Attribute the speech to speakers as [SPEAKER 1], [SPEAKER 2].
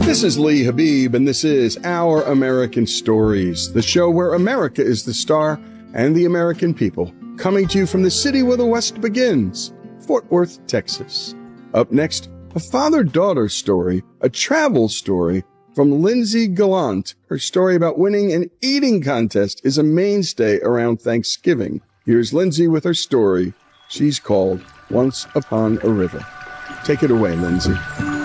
[SPEAKER 1] This is Lee Habib, and this is Our American Stories, the show where America is the star and the American people, coming to you from the city where the West begins, Fort Worth, Texas. Up next, a father-daughter story, a travel story from Lindsay Gallant. Her story about winning an eating contest is a mainstay around Thanksgiving. Here's Lindsay with her story she's called Once Upon a River. Take it away, Lindsay.